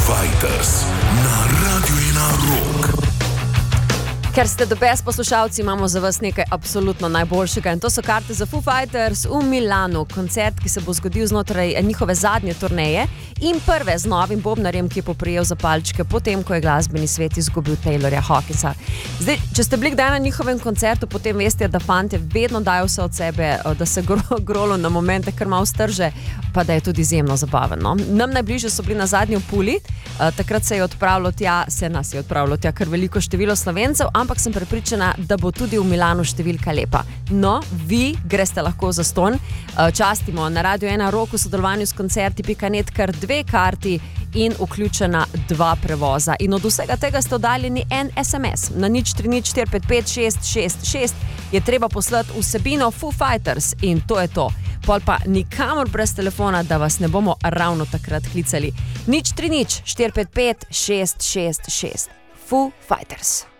Fighters na Radio 1 Rock. Ker ste the best poslušalci, imamo za vas nekaj absolutno najboljšega in to so karte za Foo Fighters v Milanu. Koncert, ki se bo zgodil znotraj njihove zadnje turneje in prve z novim bobnarjem, ki je poprijel za palčke potem, ko je glasbeni svet izgubil Taylorja Hawkinsa. Zdaj, če ste bili kdaj na njihovem koncertu, potem veste, da fantje vedno dajo vse od sebe, da se grolo na momente kar malo strže, pa da je tudi izjemno zabaven. No? Nam najbližje so bili na zadnji v Puli, takrat se nas je odpravilo tja kar veliko število Slovencev, ampak sem prepričana, da bo tudi v Milanu številka lepa. No, vi greste lahko za ston. Častimo na Radio 1 Rock v sodelovanju s koncerti.net kar 2 karti in vključena 2 prevoza. In od vsega tega ste oddaljeni en SMS. Na 030455666 je treba poslati vsebino Foo Fighters in to je to. Pol pa nikamor brez telefona, da vas ne bomo ravno takrat klicali. 030455666 Foo Fighters.